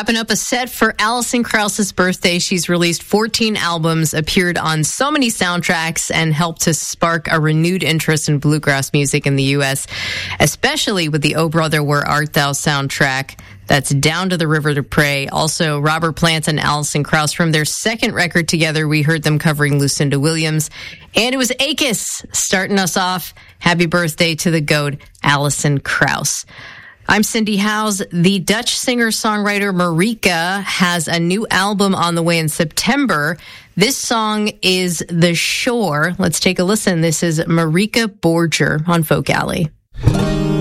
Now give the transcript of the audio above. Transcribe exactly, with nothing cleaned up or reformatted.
Wrapping up a set for Alison Krauss's birthday. She's released fourteen albums, appeared on so many soundtracks, and helped to spark a renewed interest in bluegrass music in the U S, especially with the Oh Brother, Where Art Thou soundtrack. That's Down to the River to Pray. Also, Robert Plant and Alison Krauss, from their second record together, we heard them covering Lucinda Williams. And it was Akis starting us off. Happy birthday to the GOAT, Alison Krauss. I'm Cindy Howes. The Dutch singer-songwriter Marika has a new album on the way in September. This song is The Shore. Let's take a listen. This is Marika Borger on Folk Alley.